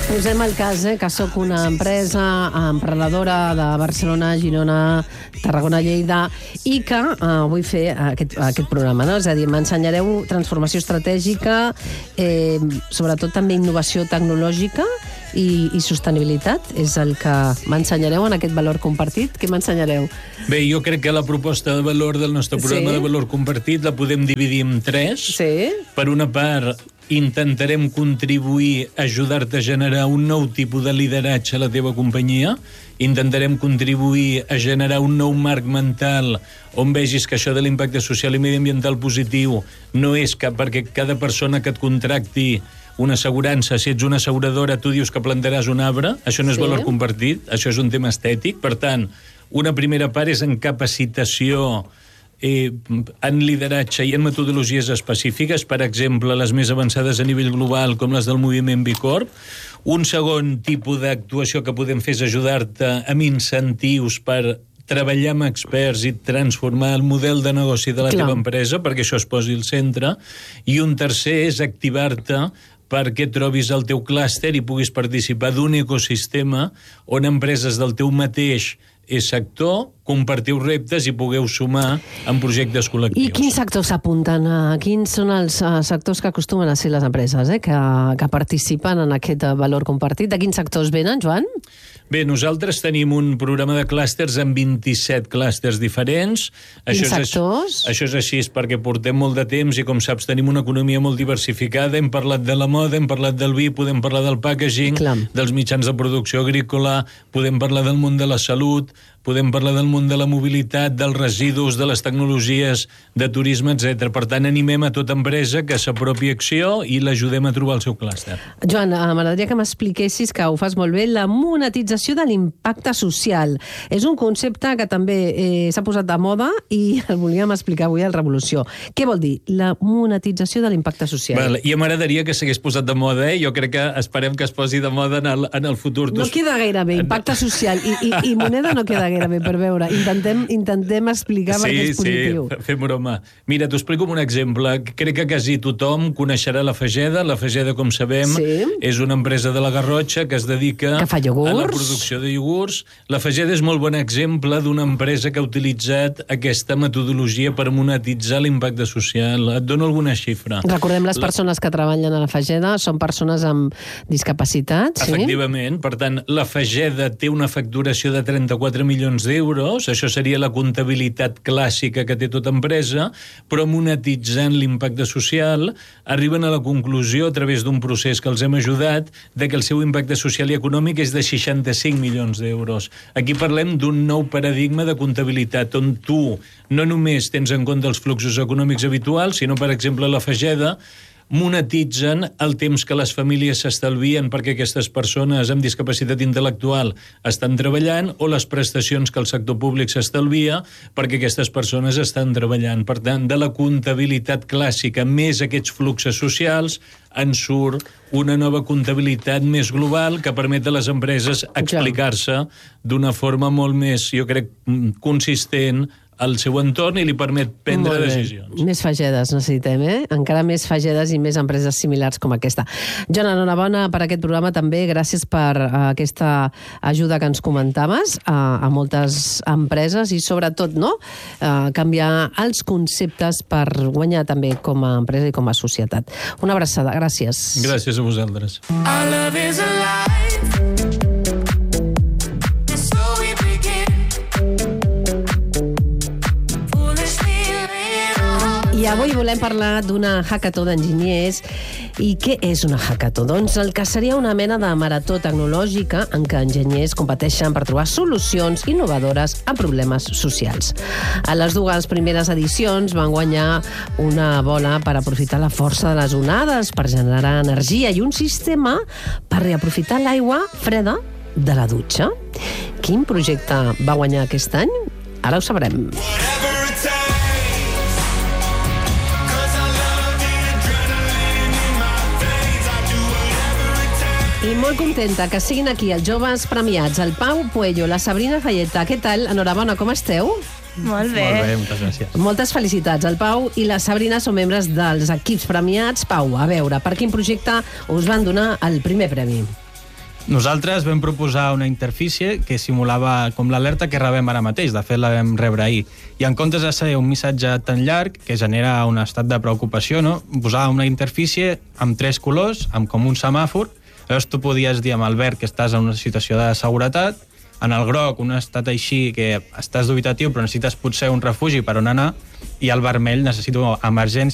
Posem el cas, que sóc una empresa emprenedora de Barcelona, Girona, Tarragona, Lleida, i que vull fer aquest programa, no? És a dir, m'ensenyareu transformació estratègica, sobretot també innovació tecnològica i sostenibilitat. És el que m'ensenyareu en aquest valor compartit. Què m'ensenyareu? Bé, jo crec que la proposta de valor del nostre programa de valor compartit la podem dividir en tres. Sí. Per una part, intentarem contribuir a ajudar-te a generar un nou tipus de lideratge a la teva companyia. Intentarem contribuir a generar un nou marc mental on vegis que això de l'impacte social i mediambiental positiu no és perquè cada persona que et contracti una assegurança, si ets una asseguradora, tu dius que plantaràs un arbre, això no és valor compartit, això és un tema estètic. Per tant, una primera part és en capacitació, en lideratge i en metodologies específiques, per exemple, les més avançades a nivell global, com les del moviment B Corp. Un segon tipus d'actuació que podem fer és ajudar-te amb incentius per treballar amb experts i transformar el model de negoci de la teva empresa, perquè això es posi al centre. I un tercer és activar-te perquè trobis el teu clúster i puguis participar d'un ecosistema on empreses del teu mateix sector compartiu reptes i pugueu sumar en projectes col·lectius. I quins sectors s'apunten? Quins són els sectors que acostumen a ser les empreses que participen en aquest valor compartit? De quins sectors venen, Joan? Bé, nosaltres tenim un programa de clústers amb 27 clústers diferents. Quins sectors? Això és així perquè portem molt de temps i, com saps, tenim una economia molt diversificada. Hem parlat de la moda, hem parlat del vi, podem parlar del packaging, dels mitjans de producció agrícola, podem parlar del món de la salut, podem parlar del món de la mobilitat, dels residus, de les tecnologies, de turisme, etc. Per tant, animem a tota empresa que s'apropi acció i l'ajudem a trobar el seu clúster. Joan, m'agradaria que m'expliquessis, que ho fas molt bé, la monetització de l'impacte social. És un concepte que també s'ha posat de moda i el volíem explicar avui al Revolució. Què vol dir la monetització de l'impacte social? I m'agradaria que s'hagués posat de moda, Jo crec que esperem que es posi de moda en el futur. No queda gaire bé, impacte social i moneda no queda gaire bé, per veure. Intentem explicar perquè és positiu. Sí, fem broma. Mira, t'ho explico amb un exemple. Crec que quasi tothom coneixerà la Fageda. La Fageda, com sabem, és una empresa de la Garrotxa que es dedica a la producció de iogurts. La Fageda és molt bon exemple d'una empresa que ha utilitzat aquesta metodologia per monetitzar l'impacte social. Et dono alguna xifra. Recordem, les persones que treballen a la Fageda són persones amb discapacitat, sí? Efectivament. Per tant, la Fageda té una facturació de 34 milions d'euros, això seria la comptabilitat clàssica que té tota empresa, però monetitzant l'impacte social arriben a la conclusió, a través d'un procés que els hem ajudat, de que el seu impacte social i econòmic és de 65 milions d'euros. Aquí parlem d'un nou paradigma de comptabilitat, on tu no només tens en compte els fluxos econòmics habituals, sinó, per exemple, la Fageda monetitzen el temps que les famílies s'estalvien perquè aquestes persones amb discapacitat intel·lectual estan treballant, o les prestacions que el sector públic s'estalvia perquè aquestes persones estan treballant. Per tant, de la comptabilitat clàssica més aquests fluxos socials en surt una nova comptabilitat més global que permet a les empreses explicar-se d'una forma molt més, jo crec, consistent al seu entorn i li permet prendre decisions. Més Fagedes necessitem, Encara més Fagedes i més empreses similars com aquesta. Joan, enhorabona per aquest programa també. Gràcies per aquesta ajuda que ens comentaves a moltes empreses i sobretot canviar els conceptes per guanyar també com a empresa i com a societat. Una abraçada. Gràcies. Gràcies a vosaltres. I avui volem parlar d'una hackathon d'enginyers. I què és una hackathon? Doncs el que seria una mena de marató tecnològica en què enginyers competeixen per trobar solucions innovadores a problemes socials. A les dues primeres edicions van guanyar una bola per aprofitar la força de les onades, per generar energia i un sistema per reaprofitar l'aigua freda de la dutxa. Quin projecte va guanyar aquest any? Ara ho sabrem. I molt contenta que siguin aquí els joves premiats, el Pau Puello, la Sabrina Falleta. Què tal? Enhorabona, com esteu? Molt bé. Molt bé, moltes gràcies. Moltes felicitats. El Pau i la Sabrina són membres dels equips premiats. Pau, a veure, per quin projecte us van donar el primer premi? Nosaltres vam proposar una interfície que simulava com l'alerta que rebem ara mateix, de fet la vam rebre ahir, i en comptes de ser un missatge tan llarg que genera un estat de preocupació, no? Posava una interfície amb 3 colors, amb com un semàfor. Llavors tu podies dir amb el verd que estàs en una situació de seguretat, en el groc un estat així que estàs dubitatiu però necessites potser un refugi per on anar, i el vermell necessito emergència